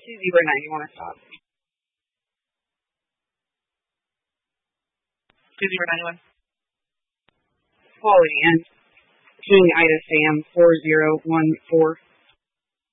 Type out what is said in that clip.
209, you want to stop. 2091. Quality end. King Ida Sam 4014.